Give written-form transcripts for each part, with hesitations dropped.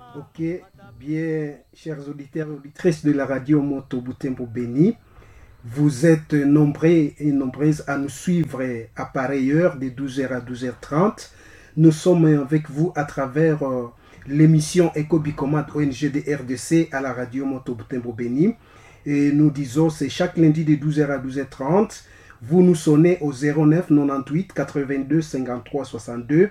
Ok, bien, chers auditeurs et auditrices de la radio Moto Butembo Béni, vous êtes nombreux et nombreuses à nous suivre à pareille heure de 12h à 12h30. Nous sommes avec vous à travers l'émission Eco-Bicomad ONG de RDC à la radio Moto Butembo Béni. Et nous disons, c'est chaque lundi de 12h à 12h30. Vous nous sonnez au 09 98 82 53 62.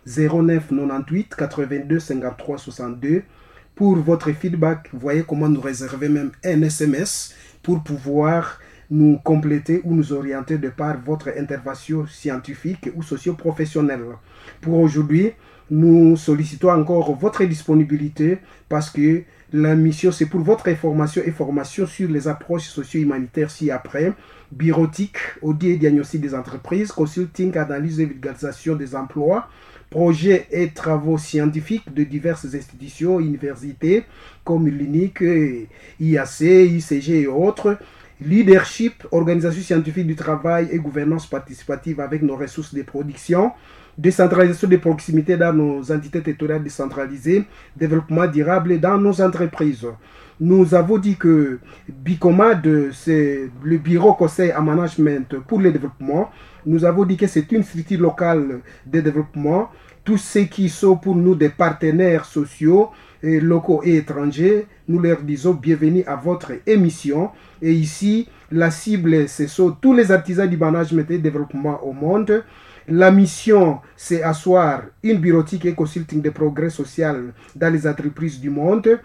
09 98 82 53 62 pour votre feedback. Voyez comment nous réserver même un SMS pour pouvoir nous compléter ou nous orienter de par votre intervention scientifique ou socio-professionnelle. Pour aujourd'hui, nous sollicitons encore votre disponibilité parce que la mission, c'est pour votre information et formation sur les approches socio-humanitaires ci-après, bureautique, audit et diagnostic des entreprises, consulting, analyse et vulgarisation des emplois, projets et travaux scientifiques de diverses institutions, universités comme l'UNIC, IAC, ICG et autres, leadership, organisation scientifique du travail et gouvernance participative avec nos ressources de production, décentralisation de proximité dans nos entités territoriales décentralisées, développement durable dans nos entreprises. Nous avons dit que BICOMAD, c'est le bureau conseil en management pour le développement. Nous avons dit que c'est une structure locale de développement. Tous ceux qui sont pour nous des partenaires sociaux, locaux et étrangers, nous leur disons bienvenue à votre émission. Et ici, la cible, ce sont tous les artisans du management et développement au monde. La mission, c'est asseoir une bureautique et consulting de progrès social dans les entreprises du monde.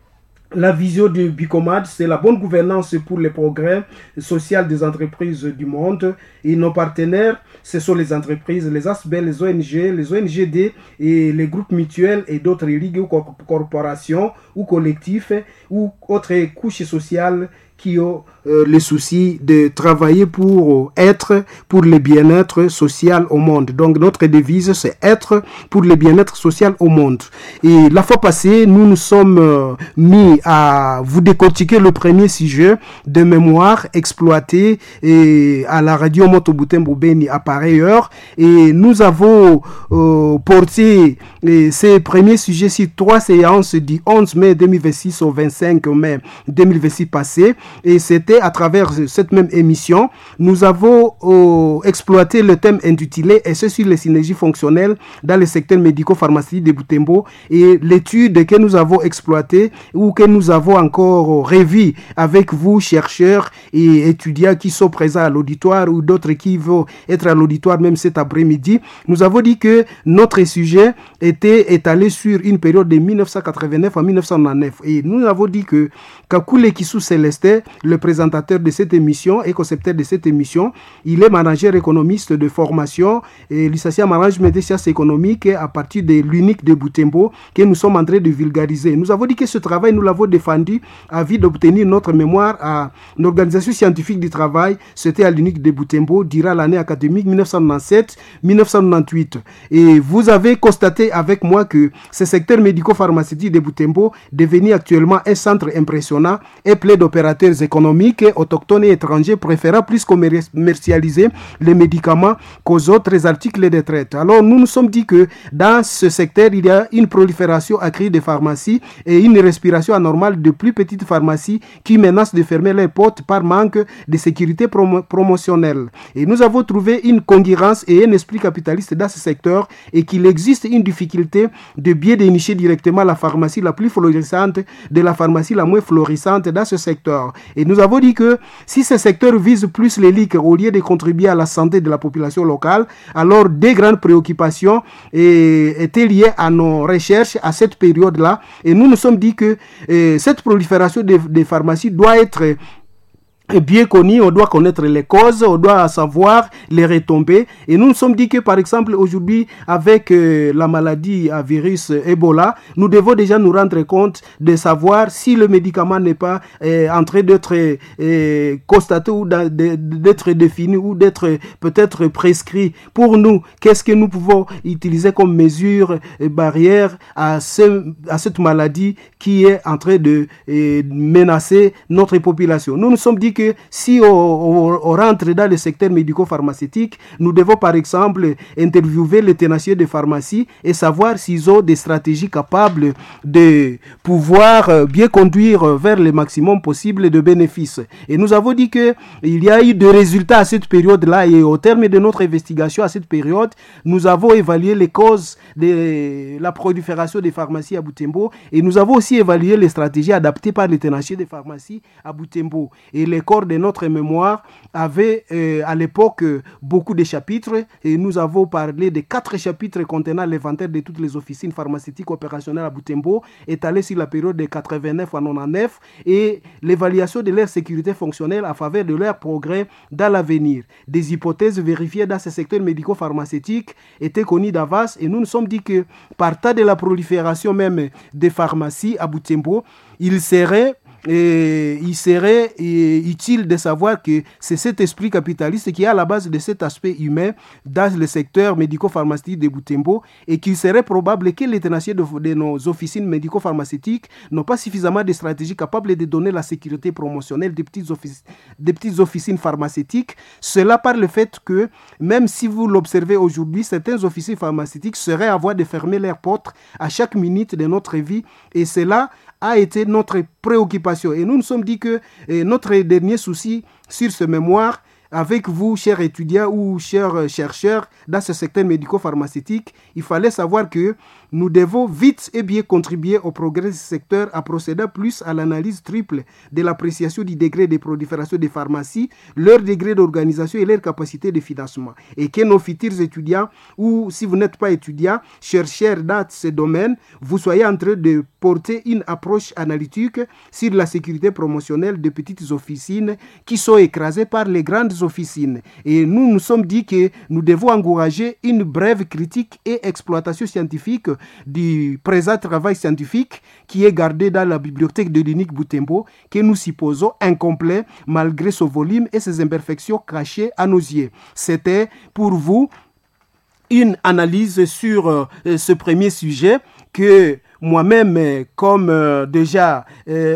La vision du BICOMAD, c'est la bonne gouvernance pour le progrès social des entreprises du monde. Et nos partenaires, ce sont les entreprises, les ASBEL, les ONGD et les groupes mutuels et d'autres ligues ou corporations ou collectifs ou autres couches sociales qui ont le souci de travailler pour le bien-être social au monde. Donc notre devise, c'est être pour le bien-être social au monde. Et la fois passée, nous nous sommes mis à vous décortiquer le premier sujet de mémoire exploité à la radio Moto Butembo Béni à pareille heure. Et nous avons porté ces premiers sujets sur 3 séances du 11 mai 2026 au 25 mai 2026 passé. Et c'était à travers cette même émission, nous avons exploité le thème intitulé Essai sur les synergies fonctionnelles dans le secteur médico-pharmaceutique de Butembo et l'étude que nous avons exploitée ou que nous avons encore revu avec vous, chercheurs et étudiants qui sont présents à l'auditoire ou d'autres qui vont être à l'auditoire même cet après-midi. Nous avons dit que notre sujet était étalé sur une période de 1989 à 1999 et nous avons dit que Kakule Kissou Célestin, le présentateur de cette émission et concepteur de cette émission, il est manager économiste de formation et licencié en management des sciences économiques à partir de l'UNIC de Butembo que nous sommes en train de vulgariser. Nous avons dit que ce travail, nous l'avons défendu à vie d'obtenir notre mémoire à l'organisation scientifique du travail, c'était à l'UNIC de Butembo durant l'année académique 1997-1998. Et vous avez constaté avec moi que ce secteur médico-pharmaceutique de Butembo devenu actuellement un centre impressionnant et plein d'opérateurs économiques, autochtones et étrangers préférant plus commercialiser les médicaments qu'aux autres articles de traite. Alors nous nous sommes dit que dans ce secteur, il y a une prolifération accrue de pharmacies et une respiration anormale de plus petites pharmacies qui menacent de fermer les portes par manque de sécurité promotionnelle. Et nous avons trouvé une concurrence et un esprit capitaliste dans ce secteur et qu'il existe une difficulté de bien dénicher directement la pharmacie la plus florissante de la pharmacie la moins florissante dans ce secteur. Et nous avons dit que si ce secteur vise plus les ligues au lieu de contribuer à la santé de la population locale, alors des grandes préoccupations étaient liées à nos recherches à cette période-là. Et nous nous sommes dit que cette prolifération des pharmacies doit être bien connu, on doit connaître les causes, on doit savoir les retombées. Et nous nous sommes dit que, par exemple, aujourd'hui, avec la maladie à virus Ebola, nous devons déjà nous rendre compte de savoir si le médicament n'est pas en train d'être constaté ou d'être défini ou d'être peut-être prescrit. Pour nous, qu'est-ce que nous pouvons utiliser comme mesure barrière à cette maladie qui est en train de menacer notre population. Nous nous sommes dit que si on rentre dans le secteur médico-pharmaceutique, nous devons par exemple interviewer les tenanciers de pharmacie et savoir s'ils ont des stratégies capables de pouvoir bien conduire vers le maximum possible de bénéfices. Et nous avons dit qu'il y a eu des résultats à cette période-là, et au terme de notre investigation à cette période, nous avons évalué les causes de la prolifération des pharmacies à Butembo, et nous avons aussi évalué les stratégies adaptées par les tenanciers des pharmacies à Butembo. Et les corps de notre mémoire avaient à l'époque beaucoup de chapitres, et nous avons parlé de 4 chapitres contenant l'inventaire de toutes les officines pharmaceutiques opérationnelles à Butembo, étalées sur la période de 89 à 99, et l'évaluation de leur sécurité fonctionnelle à faveur de leur progrès dans l'avenir. Des hypothèses vérifiées dans ce secteur médico-pharmaceutique étaient connues d'avance, et nous nous sommes dit que partant de la prolifération même des pharmacies à Butembo, il serait utile de savoir que c'est cet esprit capitaliste qui est à la base de cet aspect humain dans le secteur médico-pharmaceutique de Butembo, et qu'il serait probable que les tenanciers de nos officines médico-pharmaceutiques n'ont pas suffisamment de stratégies capables de donner la sécurité promotionnelle des petites officines pharmaceutiques. Cela par le fait que, même si vous l'observez aujourd'hui, certaines officines pharmaceutiques seraient à voie de fermer leurs portes à chaque minute de notre vie, et cela a été notre préoccupation. Et nous nous sommes dit que notre dernier souci sur ce mémoire, avec vous, chers étudiants ou chers chercheurs dans ce secteur médico-pharmaceutique, il fallait savoir que nous devons vite et bien contribuer au progrès du secteur en procédant plus à l'analyse triple de l'appréciation du degré de prolifération des pharmacies, leur degré d'organisation et leur capacité de financement. Et que nos futurs étudiants, ou si vous n'êtes pas étudiants, chercheurs dans ce domaine, vous soyez en train de porter une approche analytique sur la sécurité promotionnelle de petites officines qui sont écrasées par les grandes officines. Et nous nous sommes dit que nous devons encourager une brève critique et exploitation scientifique du présent travail scientifique qui est gardé dans la bibliothèque de l'UNIC Butembo, que nous supposons incomplet malgré son volume et ses imperfections cachées à nos yeux. C'était pour vous une analyse sur ce premier sujet que moi-même, comme déjà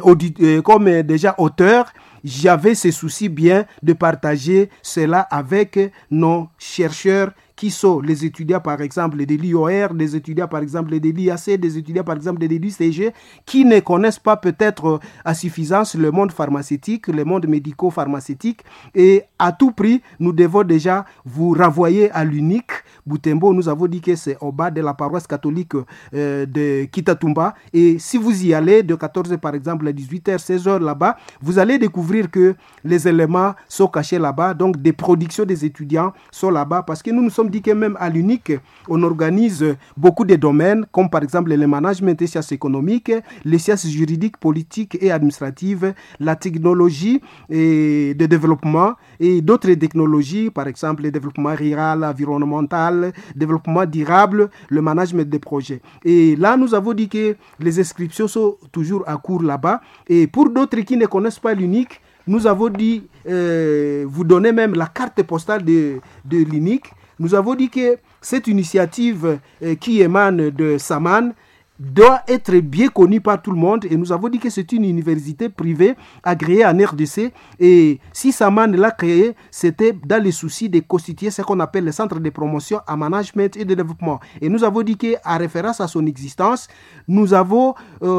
auteur, j'avais ce souci bien de partager cela avec nos chercheurs qui sont les étudiants par exemple de l'IOR, des étudiants par exemple de l'IAC, des étudiants par exemple de l'ICG, qui ne connaissent pas peut-être à suffisance le monde pharmaceutique, le monde médico-pharmaceutique. Et à tout prix, nous devons déjà vous renvoyer à l'UNIC Butembo. Nous avons dit que c'est au bas de la paroisse catholique de Kitatumba. Et si vous y allez de 14h par exemple à 18h, 16h là-bas, vous allez découvrir que les éléments sont cachés là-bas. Donc des productions des étudiants sont là-bas, parce que nous nous sommes dit que même à l'UNIC, on organise beaucoup de domaines, comme par exemple le management et sciences économiques, les sciences juridiques, politiques et administratives, la technologie et de développement et d'autres technologies, par exemple le développement rural, environnemental, développement durable, le management des projets. Et là, nous avons dit que les inscriptions sont toujours à court là-bas. Et pour d'autres qui ne connaissent pas l'UNIC, nous avons dit vous donner même la carte postale de l'UNIC. Nous avons dit que cette initiative qui émane de Saman doit être bien connue par tout le monde, et nous avons dit que c'est une université privée agréée en RDC, et si Saman l'a créée, c'était dans le souci de constituer ce qu'on appelle le centre de promotion en management et de développement. Et nous avons dit qu'en référence à son existence, nous avons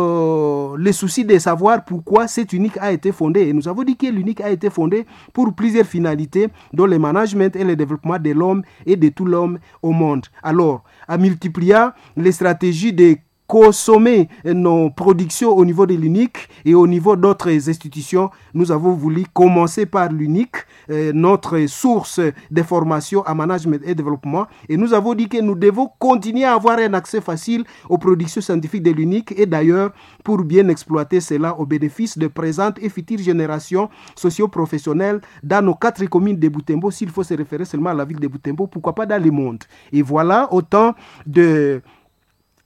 le souci de savoir pourquoi cette UNIC a été fondée, et nous avons dit que l'UNIC a été fondée pour plusieurs finalités, dont le management et le développement de l'homme et de tout l'homme au monde. Alors, en multipliant les stratégies de consommer nos productions au niveau de l'UNIC et au niveau d'autres institutions, nous avons voulu commencer par l'UNIC, notre source de formation en management et développement, et nous avons dit que nous devons continuer à avoir un accès facile aux productions scientifiques de l'UNIC, et d'ailleurs pour bien exploiter cela au bénéfice de présentes et futures générations socio-professionnelles dans nos 4 communes de Butembo. S'il faut se référer seulement à la ville de Butembo, pourquoi pas dans le monde. Et voilà autant de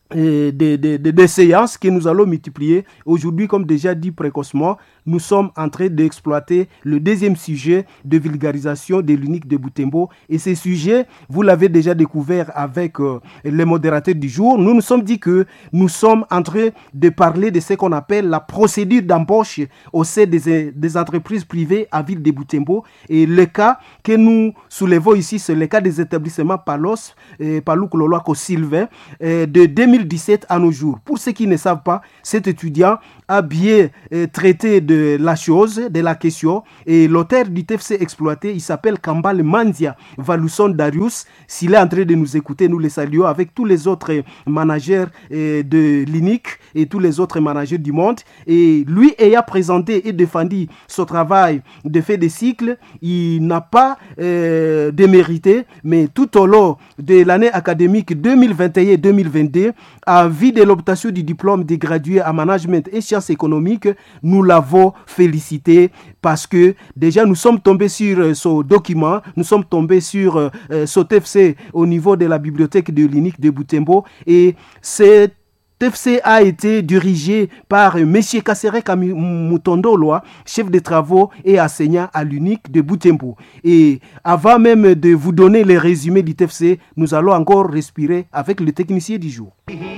des séances que nous allons multiplier. Aujourd'hui, comme déjà dit précocement, nous sommes en train d'exploiter le deuxième sujet de vulgarisation de l'unique de Butembo. Et ce sujet, vous l'avez déjà découvert avec les modérateurs du jour. Nous nous sommes dit que nous sommes en train de parler de ce qu'on appelle la procédure d'embauche au sein des entreprises privées à ville de Butembo. Et le cas que nous soulevons ici, c'est le cas des établissements Palos, Palou Kololoako Sylvain, de 2017 à nos jours. Pour ceux qui ne savent pas, cet étudiant a bien traité de la chose, de la question, et l'auteur du TFC exploité, il s'appelle Kambale Mandia Valusson Darius. S'il est en train de nous écouter, nous le saluons avec tous les autres managers de l'INIC et tous les autres managers du monde. Et lui ayant présenté et défendu son travail de fait des cycles, il n'a pas démérité, mais tout au long de l'année académique 2021-2022, en vue de l'obtention du diplôme de gradué en management et sciences économiques, nous l'avons félicité parce que déjà nous sommes tombés sur ce document, nous sommes tombés sur ce TFC au niveau de la bibliothèque de l'INIC de Butembo, et c'est TFC a été dirigé par M. Kasereka Mutondoloa, chef de travaux et enseignant à l'UNIC de Butembo. Et avant même de vous donner les résumés du TFC, nous allons encore respirer avec le technicien du jour.